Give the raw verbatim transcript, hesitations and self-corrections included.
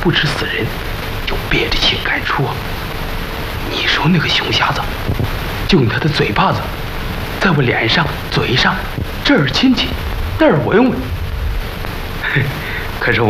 不吃死人，就憋着情感处啊。你说那个熊瞎子，就用他的嘴巴子，在我脸上、嘴上这儿亲亲，那儿闻闻。可是我